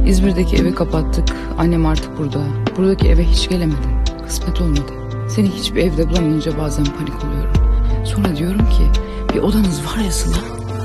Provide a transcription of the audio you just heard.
İzmir'deki evi kapattık. Annem artık burada. Buradaki eve hiç gelemedi. Kısmet olmadı. Seni hiçbir evde bulamayınca bazen panik oluyorum. Sonra diyorum ki bir odanız var ya Sıla.